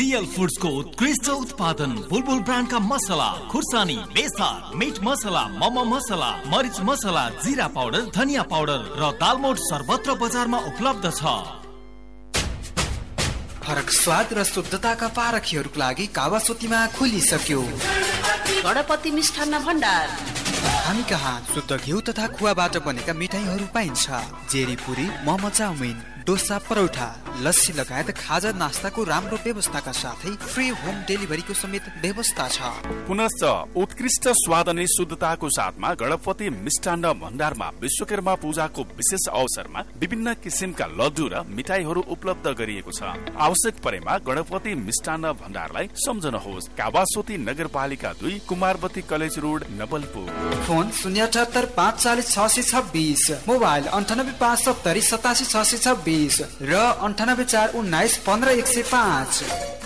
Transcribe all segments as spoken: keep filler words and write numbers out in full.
Real foods को उत्कृष्ट उत्पादन बुलबुल ब्रांड का मसाला, खुर्सानी, बेसार, मीट मसाला, मम मसाला, मरिच मसाला, जीरा पाउडर, धनिया पाउडर र दालमोट सर्वत्र बजारमा उपलब्ध छ। फरक स्वाद र शुद्धताका पारखीहरूको लागि कावासोतीमा खुलिसक्यो गणपति मिष्ठान्न भण्डार। हामी कहाँ शुद्ध घिउ तथा खुवाबाट बनेका मिठाईहरू पाइन्छ। जेरी पुरी, मोमो, चाउमिन, डोसा, परौठा, लस्सी लगायत खाजा नास्ताको राम्रो व्यवस्थाका साथै फ्री होम डेलिभरीको समेत व्यवस्था छ। पुनश्च उत्कृष्ट स्वाद अनि शुद्धताको साथमा गणपति मिष्ठान्न भण्डारमा विश्वकर्मा पूजाको विशेष अवसरमा विभिन्न किसिमका लड्डु र मिठाईहरू उपलब्ध गरिएको छ। आवश्यक परेमा गणपति मिष्ठान्न भण्डारलाई सम्झनुहोस्। कावासोती नगरपालिका दुई, कुमारवती कलेज रोड, नवलपुर। फोन शून्य अठहत्तर पाँच चालीस छ सय छब्बीस, मोबाइल अन्ठानब्बे पाँच सत्तरी सतासी छ सय छब्बीस र अन्ठानब्बे चार उन्नाइस पन्ध्र एक सय पाँच।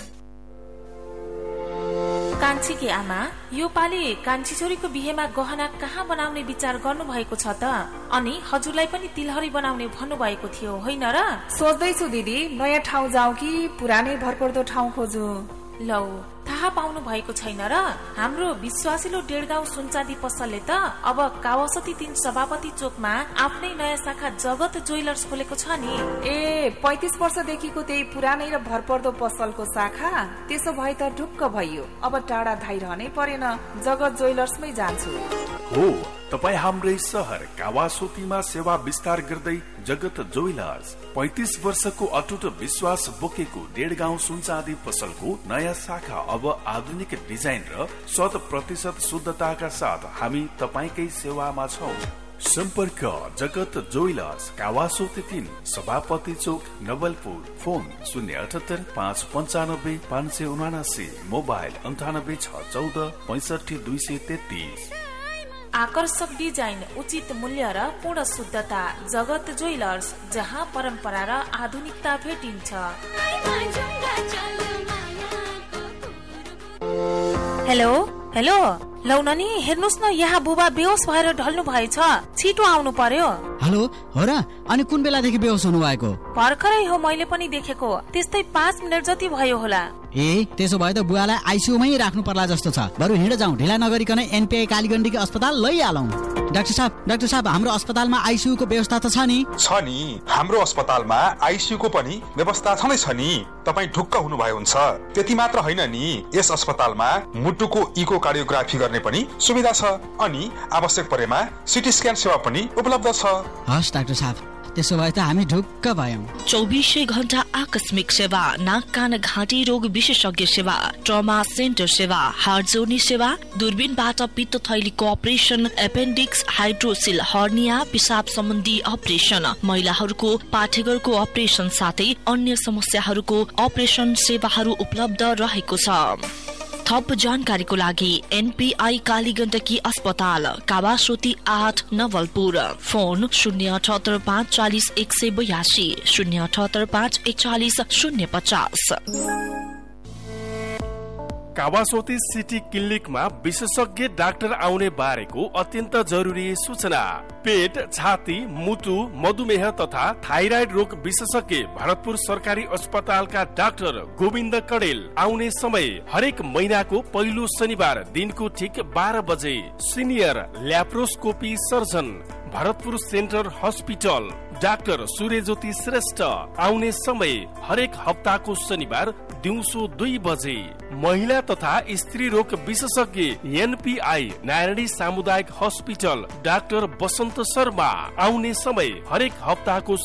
कान्छीकी आमा, यो पालि कान्छी छोरीको बिहेमा गहना कहाँ बनाउने विचार गर्नु भएको छ त? अनि हजुरलाई पनि तिलहरी बनाउने भन्नु भएको थियो होइन र? सोच्दैछु दिदी, नयाँ ठाउँ जाऊ कि पुरानै भरपर्दो ठाउँ खोजु। लौ, थाहा पाउनु भएको छैन र? हाम्रो विश्वासिलो डेढगाउँ सुनचाँदी पसलले त अब कावासोती तीन सभापति चोकमा आफ्नै नयाँ शाखा जगत ज्वेलर्स खोलेको छ नि। ए, पैंतीस वर्षदेखिको त्यही पुरानै र भरपर्दो पसलको शाखा? त्यसो भए त ढुक्क भइयो। अब टाढा धाइरहनै परेन, जगत ज्वेलर्समै जान्छु। हो, तपाई हाम्रै सहर कावासोतीमा सेवा विस्तार गर्दै जगत ज्वेलर्स पैंतीस वर्षको अटुट विश्वास बोकेको डेढगाउँ सुनचाँदी पसलको नयाँ शाखा अब आधुनिक डिजाइन र शत प्रतिशत शुद्धताका साथ हामी तपाईकै सेवामा छौं। सम्पर्क जगत ज्वेलर्स, कावासोती तीन, सभापति चोक, नवलपुर। फोन शून्य अठहत्तर पाँच पन्चानब्बे पाँच सय उनासी, मोबाइल अन्ठानब्बे छ चौध पैंसठी दुई सय तेत्तीस। आकर्षक डिजाइन, उचित मूल्य र पूर्ण शुद्धता, जगत ज्वेलर्स, जहाँ परम्परा र आधुनिकता भेटिन्छ। हेलो हेलो, लौ नानी हेर्नुस् न, यहाँ बुबा बेहोस भएर ढल्नु भएछ, छिटो आउनु पर्यो। हेलो, हो र? अनि कुन बेलादेखि बेहोस हुनु भएको? भर्खरै हो, मैले पनि देखेको। त्यस्तै पाँच मिनट जति भयो होला। ए, त्यसो भए त बुवालाई आइसियूमै राख्नु पर्ला जस्तो छ। बरु हिँड जाउँ, ढिला नगरिकन एनपीआई कालीगण्डीको अस्पताल लैहालौँ। डाक्टर साहब, डाक्टर साहब, हाम्रो अस्पतालमा आइसियू को व्यवस्था त छ नि? छ नि, हाम्रो अस्पतालमा आइसियू को पनि व्यवस्था छँदै छ नि। तपाई ढुक्क हुनु भयो हुन्छ। त्यति मात्र होइन नि, यस अस्पतालमा मुटुको इको कार्डियोग्राफी गर्ने पनि सुविधा छ अनि आवश्यक परेमा सिटी स्क्यान सेवा पनि उपलब्ध छ। हस् डाक्टर साहब, त्यसो भए त हामी ढुक्क भयौं। चौबीसै घण्टा आकस्मिक सेवा, नाक कान घाँटी रोग विशेषज्ञ सेवा, ट्रमा सेन्टर सेवा, हार्ट जोड्ने सेवा, दूरबीनबाट पित्त थैलीको अपरेसन, एपेन्डिक्स, हाइड्रोसिल, हर्निया, पिसाब सम्बन्धी अपरेसन, महिलाहरूको पाठेघरको अपरेसन साथै अन्य समस्याहरूको अपरेसन सेवाहरू उपलब्ध रहेको छ। थप जानकारीको लागि एनपीआई कालीगण्डकी अस्पताल, कावासोती आठ, नवलपुर। फोन शून्य अठहत्तर पाँच चालीस एक सय बयासी, शून्य अठहत्तर पाँच एकचालिस शून्य पचास। कावासोती सिटी क्लिनिकमा विशेषज्ञ डाक्टर आउने बारेको अत्यन्त जरुरी सूचना। पेट, छाती, मुटु, मधुमेह तथा थाइराइड रोग विशेषज्ञ भरतपुर सरकारी अस्पतालका डाक्टर गोविन्द कडेल आउने समय हरेक महिनाको पहिलो शनिबार दिनको ठिक बाह्र बजे। Senior laparoscopy surgeon Bharatpur centre hospital doctor सूर्यज्योति Shrestha आउने समय हरेक हप्ताको शनिबार दिउँसो दुई बजे। महिला तथा स्त्री रोग विशेषज्ञ एनपीआई नारायणी सामुदायिक हस्पिटल डाक्टर बसन्त शर्मा आउने समय हरेक हप्ताको